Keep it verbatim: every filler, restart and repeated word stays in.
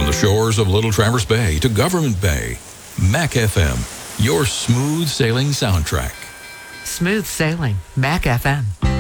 From the shores of Little Traverse Bay to Government Bay, Mac F M, your smooth sailing soundtrack. Smooth sailing, Mac F M.